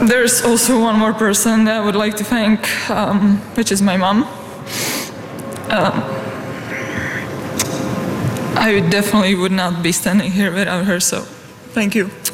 There's also one more person that I would like to thank, which is my mom. I definitely would not be standing here without her, so thank you.